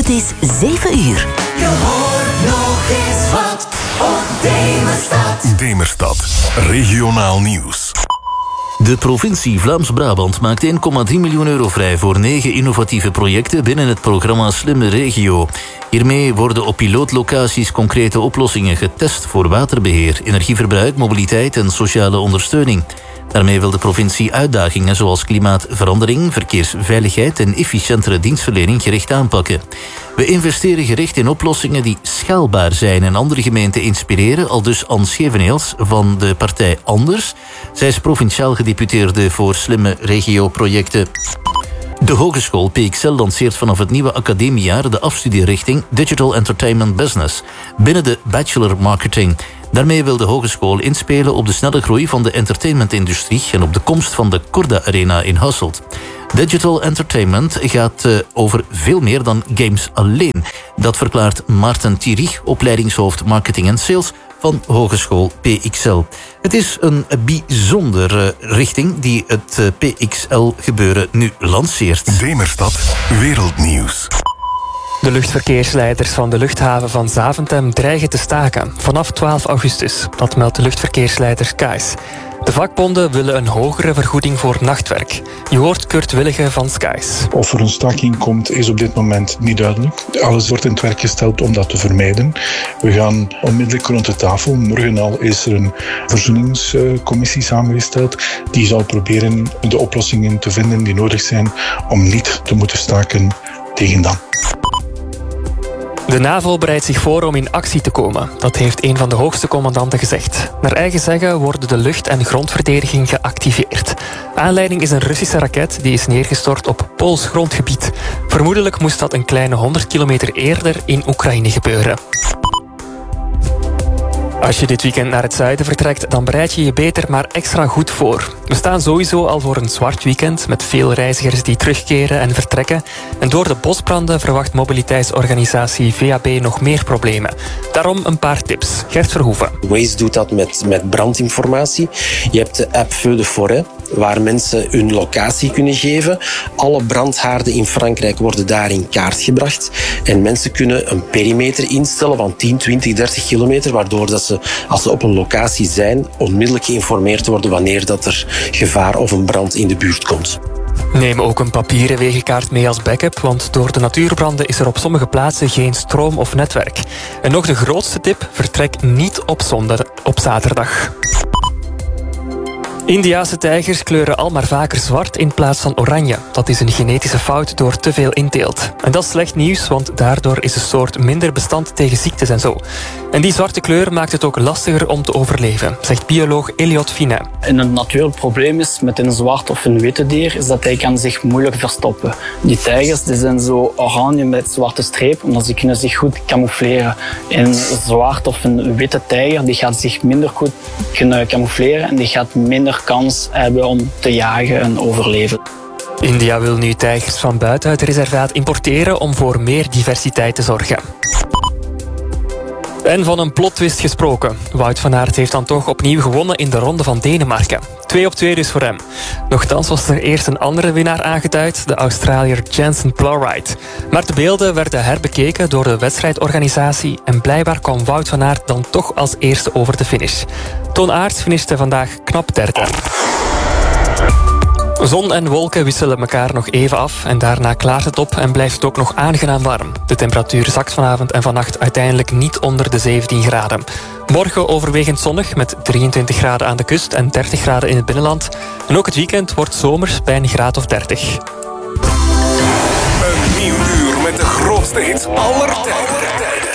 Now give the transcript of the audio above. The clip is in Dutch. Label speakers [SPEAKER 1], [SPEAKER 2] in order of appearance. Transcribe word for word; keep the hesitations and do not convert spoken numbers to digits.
[SPEAKER 1] Het is zeven uur.
[SPEAKER 2] Je hoort nog eens wat op Demerstad.
[SPEAKER 3] Demerstad, regionaal nieuws.
[SPEAKER 4] De provincie Vlaams-Brabant maakt één komma drie miljoen euro vrij voor negen innovatieve projecten binnen het programma Slimme Regio. Hiermee worden op pilootlocaties concrete oplossingen getest voor waterbeheer, energieverbruik, mobiliteit en sociale ondersteuning. Daarmee wil de provincie uitdagingen zoals klimaatverandering, verkeersveiligheid en efficiëntere dienstverlening gericht aanpakken. We investeren gericht in oplossingen die schaalbaar zijn en andere gemeenten inspireren, aldus Anne Scheveneels van de partij Anders. Zij is provinciaal gedeputeerde voor slimme regioprojecten. De Hogeschool P X L lanceert vanaf het nieuwe academiejaar de afstudierichting Digital Entertainment Business binnen de Bachelor Marketing. Daarmee wil de hogeschool inspelen op de snelle groei van de entertainmentindustrie en op de komst van de Korda Arena in Hasselt. Digital Entertainment gaat uh, over veel meer dan games alleen. Dat verklaart Maarten Thierry, opleidingshoofd Marketing en Sales van Hogeschool P X L. Het is een bijzondere richting die het uh, P X L-gebeuren nu lanceert.
[SPEAKER 3] Demerstad, wereldnieuws.
[SPEAKER 5] De luchtverkeersleiders van de luchthaven van Zaventem dreigen te staken vanaf twaalf augustus. Dat meldt de luchtverkeersleider Skies. De vakbonden willen een hogere vergoeding voor nachtwerk. Je hoort Kurt Willige van Skies.
[SPEAKER 6] Of er een staking komt, is op dit moment niet duidelijk. Alles wordt in het werk gesteld om dat te vermijden. We gaan onmiddellijk rond de tafel. Morgen al is er een verzoeningscommissie samengesteld. Die zal proberen de oplossingen te vinden die nodig zijn om niet te moeten staken tegen dan.
[SPEAKER 5] De NAVO bereidt zich voor om in actie te komen. Dat heeft een van de hoogste commandanten gezegd. Naar eigen zeggen worden de lucht- en grondverdediging geactiveerd. Aanleiding is een Russische raket die is neergestort op Pools grondgebied. Vermoedelijk moest dat een kleine honderd kilometer eerder in Oekraïne gebeuren. Als je dit weekend naar het zuiden vertrekt, dan bereid je je beter maar extra goed voor. We staan sowieso al voor een zwart weekend met veel reizigers die terugkeren en vertrekken. En door de bosbranden verwacht mobiliteitsorganisatie V A B nog meer problemen. Daarom een paar tips. Gert Verhoeven.
[SPEAKER 7] Waze doet dat met, met brandinformatie. Je hebt de app Feu de Forêt, waar mensen hun locatie kunnen geven. Alle brandhaarden in Frankrijk worden daar in kaart gebracht. En mensen kunnen een perimeter instellen van tien, twintig, dertig kilometer, waardoor dat ze, als ze op een locatie zijn, onmiddellijk geïnformeerd worden wanneer dat er gevaar of een brand in de buurt komt.
[SPEAKER 5] Neem ook een papieren wegenkaart mee als backup, want door de natuurbranden is er op sommige plaatsen geen stroom of netwerk. En nog de grootste tip, vertrek niet op zondag, op zaterdag. Indiase tijgers kleuren al maar vaker zwart in plaats van oranje. Dat is een genetische fout door te veel inteelt. En dat is slecht nieuws, want daardoor is de soort minder bestand tegen ziektes en zo. En die zwarte kleur maakt het ook lastiger om te overleven, zegt bioloog Eliot Finet.
[SPEAKER 8] En een natuurlijk probleem is met een zwart of een witte dier, is dat hij kan zich moeilijk verstoppen. Die tijgers die zijn zo oranje met zwarte streep, omdat ze kunnen zich goed camoufleren. En een zwart of een witte tijger die gaat zich minder goed kunnen camoufleren en die gaat minder kans hebben om te jagen en overleven.
[SPEAKER 5] India wil nu tijgers van buiten het reservaat importeren om voor meer diversiteit te zorgen. En van een plottwist gesproken. Wout van Aert heeft dan toch opnieuw gewonnen in de Ronde van Denemarken. Twee op twee dus voor hem. Nochtans was er eerst een andere winnaar aangeduid, de Australiër Jensen Plowright. Maar de beelden werden herbekeken door de wedstrijdorganisatie en blijkbaar kwam Wout van Aert dan toch als eerste over de finish. Toon Aert finishte vandaag knap derde. Zon en wolken wisselen elkaar nog even af en daarna klaart het op en blijft het ook nog aangenaam warm. De temperatuur zakt vanavond en vannacht uiteindelijk niet onder de zeventien graden. Morgen overwegend zonnig met drieëntwintig graden aan de kust en dertig graden in het binnenland. En ook het weekend wordt zomers bij een graad of dertig.
[SPEAKER 3] Een nieuw uur met de grootste hits aller tijden.